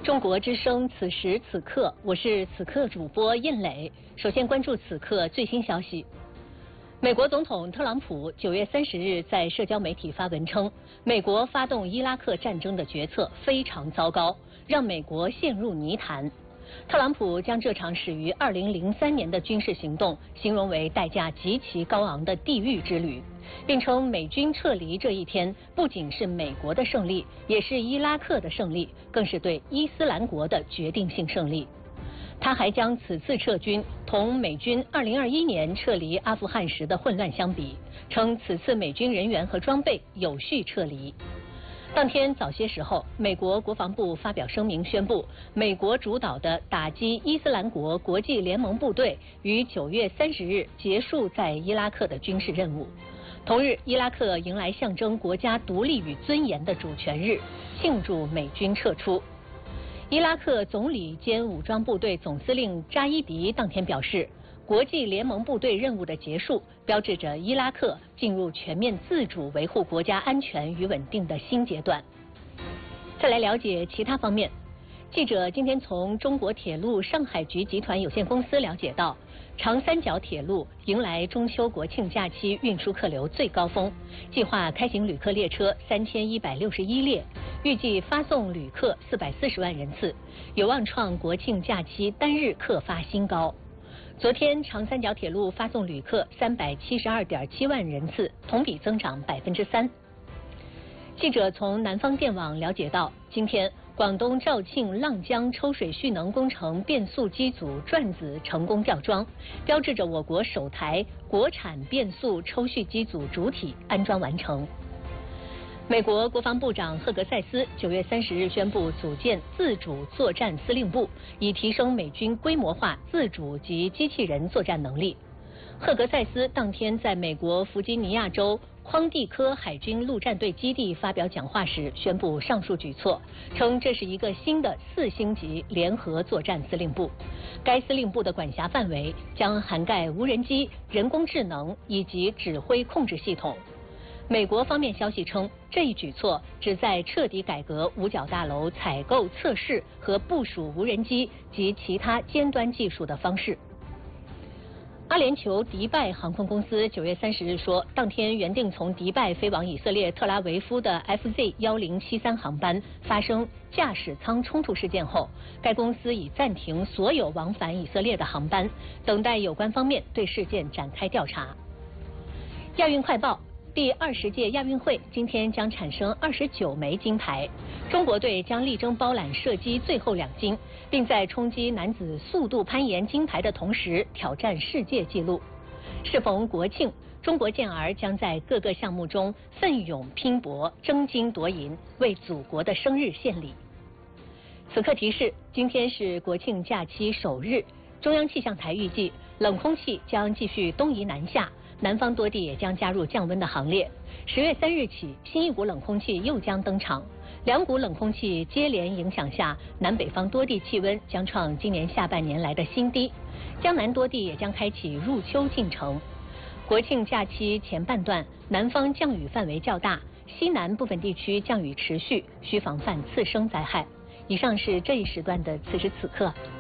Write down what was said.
中国之声，此时此刻，我是此刻主播印磊。首先关注此刻最新消息。美国总统特朗普9月30日在社交媒体发文称，美国发动伊拉克战争的决策非常糟糕，让美国陷入泥潭。特朗普将这场始于2003年的军事行动形容为代价极其高昂的地狱之旅，并称美军撤离这一天不仅是美国的胜利，也是伊拉克的胜利，更是对伊斯兰国的决定性胜利。他还将此次撤军同美军2021年撤离阿富汗时的混乱相比，称此次美军人员和装备有序撤离。当天早些时候，美国国防部发表声明宣布，美国主导的打击伊斯兰国国际联盟部队于9月30日结束在伊拉克的军事任务。同日，伊拉克迎来象征国家独立与尊严的主权日，庆祝美军撤出。伊拉克总理兼武装部队总司令扎伊迪当天表示，国际联盟部队任务的结束，标志着伊拉克进入全面自主维护国家安全与稳定的新阶段。再来了解其他方面，记者今天从中国铁路上海局集团有限公司了解到，长三角铁路迎来中秋国庆假期运输客流最高峰，计划开行旅客列车3161列，预计发送旅客440万人次，有望创国庆假期单日客发新高。昨天，长三角铁路发送旅客372.7万人次，同比增长3%。记者从南方电网了解到，今天广东肇庆浪江抽水蓄能工程变速机组转子成功吊装，标志着我国首台国产变速抽蓄机组主体安装完成。美国国防部长赫格塞斯9月30日宣布组建自主作战司令部，以提升美军规模化自主及机器人作战能力。赫格塞斯当天在美国弗吉尼亚州匡蒂科海军陆战队基地发表讲话时宣布上述举措，称这是一个新的4星级联合作战司令部。该司令部的管辖范围将涵盖无人机、人工智能以及指挥控制系统。美国方面消息称，这一举措旨在彻底改革五角大楼采购、测试和部署无人机及其他尖端技术的方式。阿联酋迪拜航空公司9月30日说，当天原定从迪拜飞往以色列特拉维夫的 FZ1073航班发生驾驶舱冲突事件后，该公司已暂停所有往返以色列的航班，等待有关方面对事件展开调查。亚运快报。第20届亚运会今天将产生29枚金牌，中国队将力争包揽射击最后2金，并在冲击男子速度攀岩金牌的同时挑战世界纪录。适逢国庆，中国健儿将在各个项目中奋勇拼搏，争金夺银，为祖国的生日献礼。此刻提示：今天是国庆假期首日，中央气象台预计冷空气将继续东移南下。南方多地也将加入降温的行列。10月3日起，新一股冷空气又将登场。2股冷空气接连影响下，南北方多地气温将创今年下半年来的新低。江南多地也将开启入秋进程。国庆假期前半段，南方降雨范围较大，西南部分地区降雨持续，需防范次生灾害。以上是这一时段的此时此刻。